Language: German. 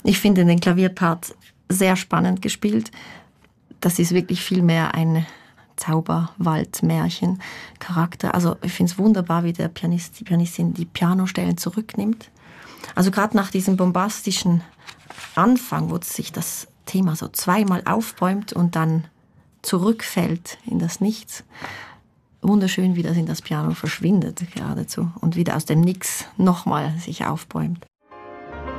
Ich finde den Klavierpart sehr spannend gespielt. Das ist wirklich viel mehr ein Zauberwald-Märchen-Charakter. Also ich finde es wunderbar, wie der Pianist, die Pianistin die Pianostellen zurücknimmt. Also gerade nach diesem bombastischen Anfang, wo sich das Thema so zweimal aufbäumt und dann zurückfällt in das Nichts. Wunderschön, wie das in das Piano verschwindet geradezu und wieder aus dem Nix nochmal sich aufbäumt.